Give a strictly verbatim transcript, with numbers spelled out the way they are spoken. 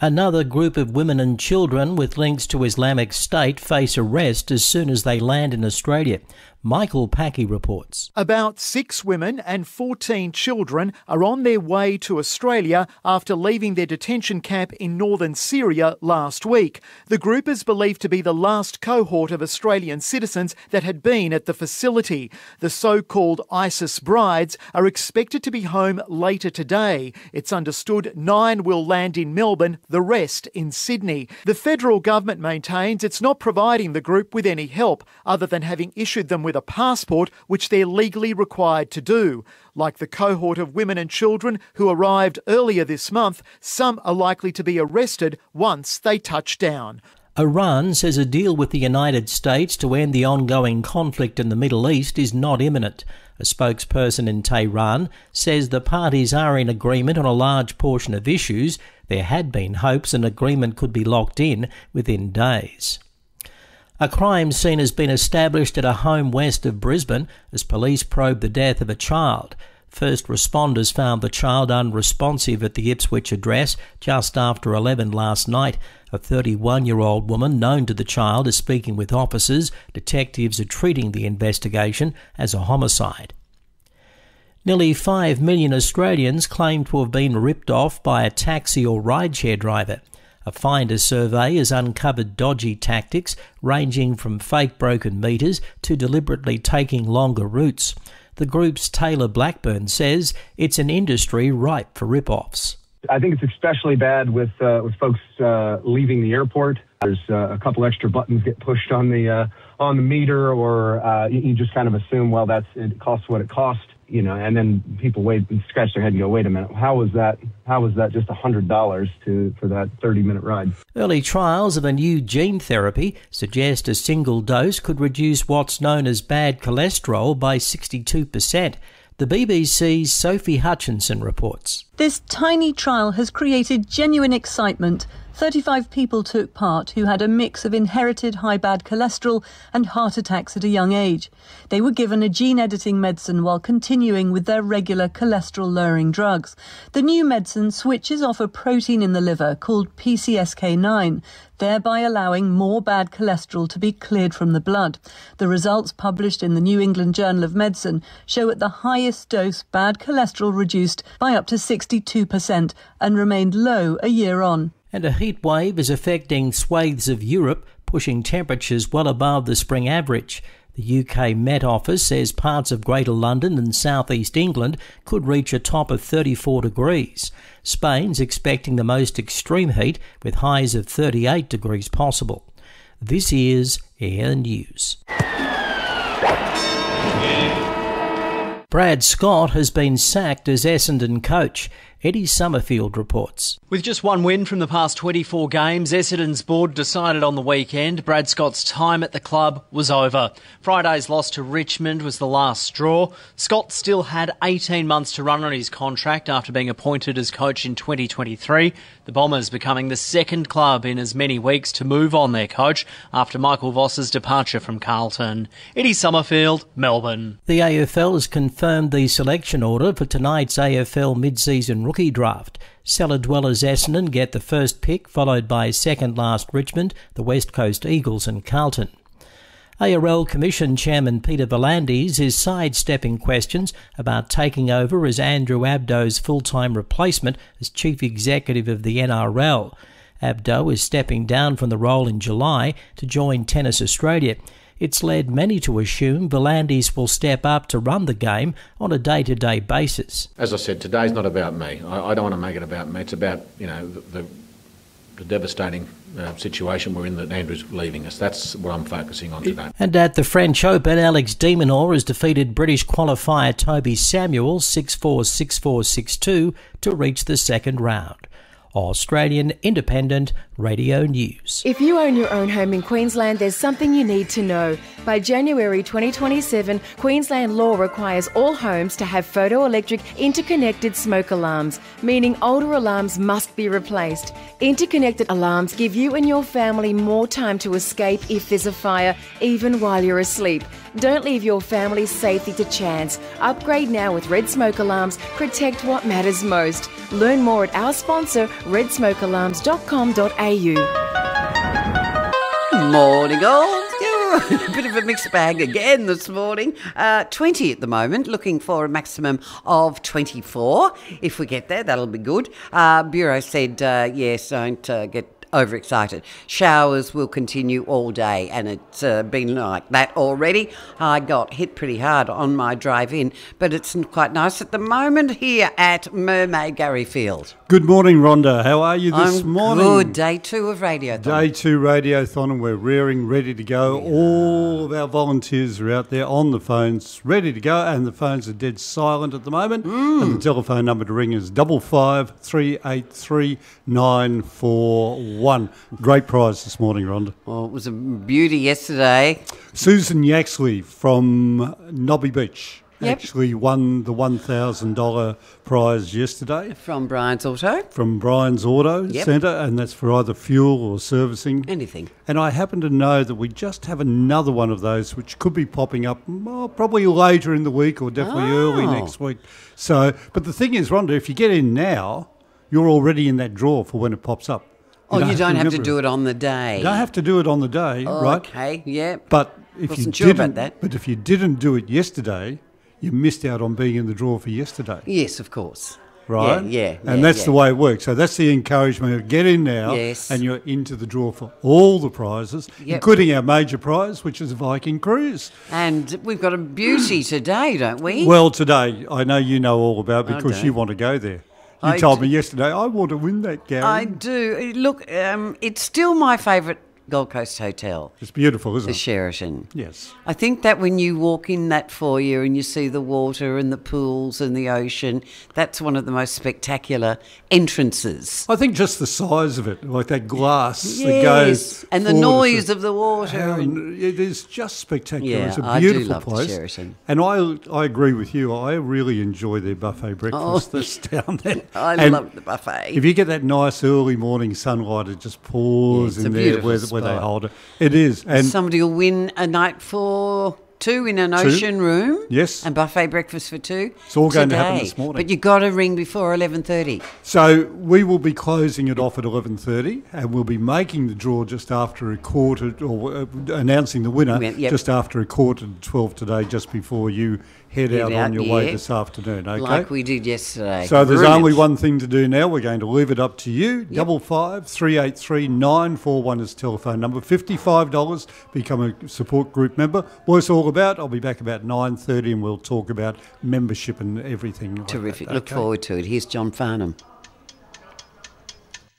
Another group of women and children with links to Islamic State face arrest as soon as they land in Australia. Michael Packey reports. About six women and fourteen children are on their way to Australia after leaving their detention camp in northern Syria last week. The group is believed to be the last cohort of Australian citizens that had been at the facility. The so-called ISIS brides are expected to be home later today. It's understood nine will land in Melbourne, the rest in Sydney. The federal government maintains it's not providing the group with any help other than having issued them with a passport, which they're legally required to do. Like the cohort of women and children who arrived earlier this month, some are likely to be arrested once they touch down. Iran says a deal with the United States to end the ongoing conflict in the Middle East is not imminent. A spokesperson in Tehran says the parties are in agreement on a large portion of issues. There had been hopes an agreement could be locked in within days. A crime scene has been established at a home west of Brisbane as police probe the death of a child. First responders found the child unresponsive at the Ipswich address just after eleven last night. A thirty-one-year-old woman known to the child is speaking with officers. Detectives are treating the investigation as a homicide. Nearly five million Australians claim to have been ripped off by a taxi or rideshare driver. A Finder survey has uncovered dodgy tactics ranging from fake broken meters to deliberately taking longer routes. The group's Taylor Blackburn says it's an industry ripe for rip-offs. I think it's especially bad with uh, with folks uh, leaving the airport. There's uh, a couple extra buttons get pushed on the uh, on the meter, or uh, you, you just kind of assume, well, that's it costs what it costs. You know, and then people wait and scratch their head and go, wait a minute, how was that, how was that just one hundred dollars to for that thirty-minute ride? Early trials of a new gene therapy suggest a single dose could reduce what's known as bad cholesterol by sixty-two percent. The B B C's Sophie Hutchinson reports. This tiny trial has created genuine excitement. thirty-five people took part who had a mix of inherited high bad cholesterol and heart attacks at a young age. They were given a gene-editing medicine while continuing with their regular cholesterol-lowering drugs. The new medicine switches off a protein in the liver called P C S K nine, thereby allowing more bad cholesterol to be cleared from the blood. The results published in the New England Journal of Medicine show at the highest dose bad cholesterol reduced by up to sixty-two percent and remained low a year on. And a heat wave is affecting swathes of Europe, pushing temperatures well above the spring average. The U K Met Office says parts of Greater London and South East England could reach a top of thirty-four degrees. Spain's expecting the most extreme heat, with highs of thirty-eight degrees possible. This is Air News. Brad Scott has been sacked as Essendon coach. Eddie Summerfield reports. With just one win from the past twenty-four games, Essendon's board decided on the weekend Brad Scott's time at the club was over. Friday's loss to Richmond was the last straw. Scott still had eighteen months to run on his contract after being appointed as coach in twenty twenty-three. The Bombers becoming the second club in as many weeks to move on their coach after Michael Voss's departure from Carlton. Eddie Summerfield, Melbourne. The A F L has confirmed the selection order for tonight's A F L mid-season rookie draft. Cellar dwellers Essendon get the first pick, followed by second last Richmond, the West Coast Eagles and Carlton. A R L Commission Chairman Peter V'landys is sidestepping questions about taking over as Andrew Abdo's full-time replacement as Chief Executive of the N R L. Abdo is stepping down from the role in July to join Tennis Australia. It's led many to assume V'landys will step up to run the game on a day-to-day basis. As I said, today's not about me. I, I don't want to make it about me. It's about, you know, the, the, the devastating uh, situation we're in that Andrew's leaving us. That's what I'm focusing on today. And at the French Open, Alex de Minaur has defeated British qualifier Toby Samuel six four, six four, six two to reach the second round. Australian Independent Radio News. If you own your own home in Queensland, there's something you need to know. By January twenty twenty-seven, Queensland law requires all homes to have photoelectric interconnected smoke alarms, meaning older alarms must be replaced. Interconnected alarms give you and your family more time to escape if there's a fire, even while you're asleep. Don't leave your family's safety to chance. Upgrade now with Red Smoke Alarms. Protect what matters most. Learn more at our sponsor, red smoke alarms dot com dot a u. Morning all. A bit of a mixed bag again this morning. Uh, twenty at the moment, looking for a maximum of twenty-four. If we get there, that'll be good. Uh, Bureau said, uh, yes, don't uh, get overexcited. Showers will continue all day, and it's uh, been like that already. I got hit pretty hard on my drive in, but it's quite nice at the moment here at Mermaid Garryfield. Good morning, Rhonda. How are you this I'm morning? Good. Day two of Radiothon. Day two Radiothon, and we're rearing, ready to go. Yeah. All of our volunteers are out there on the phones, ready to go, and the phones are dead silent at the moment. Mm. And the telephone number to ring is double five three eight three nine four one. Great prize this morning, Rhonda. Well, it was a beauty yesterday. Susan Yaxley from Nobby Beach. Yep. Actually won the one thousand dollars prize yesterday. From Brian's Auto? From Brian's Auto yep. Centre, and that's for either fuel or servicing. Anything. And I happen to know that we just have another one of those which could be popping up well, probably later in the week or definitely oh. early next week. So, but the thing is, Rhonda, if you get in now, you're already in that draw for when it pops up. You oh, don't you don't have to, have to do it on the day. You don't have to do it on the day, oh, right? Okay, yeah. But if Wasn't you sure didn't, about that. But if you didn't do it yesterday, you missed out on being in the draw for yesterday. Yes, of course. Right? Yeah, yeah. And yeah, that's yeah. the way it works. So that's the encouragement. Get in now, yes. and you're into the draw for all the prizes, yep. including our major prize, which is Viking Cruise. And we've got a beauty today, don't we? Well, today, I know you know all about it because I you want to go there. You I told do. me yesterday, I want to win that, Gary. I do. Look, um, it's still my favourite Gold Coast hotel. It's beautiful, isn't the it? The Sheraton. Yes. I think that when you walk in that foyer and you see the water and the pools and the ocean, that's one of the most spectacular entrances. I think just the size of it, like that glass yes. that goes... And the noise of the water. How, and... It is just spectacular. Yeah, it's a I beautiful do love place. The Sheraton. And I I agree with you. I really enjoy their buffet breakfast oh, that's down there. I and love the buffet. If you get that nice early morning sunlight, it just pours yeah, in there where, where they hold it. It is. And somebody will win a night for two in an two. ocean room. Yes. And buffet breakfast for two. It's all going today. to happen this morning. But you've got to ring before eleven thirty. So we will be closing it off at eleven thirty, and we'll be making the draw just after a quarter, or uh, announcing the winner Yep. just after a quarter to twelve today, just before you head, head out, out on your yeah. way this afternoon. Okay. Like we did yesterday. So there's Brilliant. only one thing to do now. We're going to leave it up to you. Yep. Double five three eight three nine four one is telephone number. Fifty-five dollars. Become a support group member. What it's all about. I'll be back about nine thirty, and we'll talk about membership and everything. Terrific. Like that. Look Okay. forward to it. Here's John Farnham.